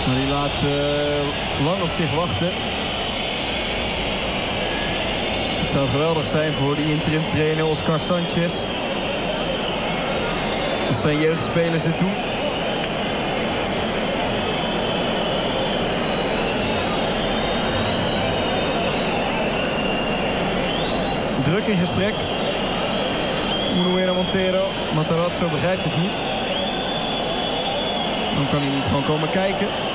Maar die laat lang op zich wachten. Het zou geweldig zijn voor die interim trainer Oscar Sanchez. Als zijn jeugdspelers het doen. Druk in gesprek. Munuera Montero. Matarazzo begrijpt het niet. Dan kan hij niet gewoon komen kijken.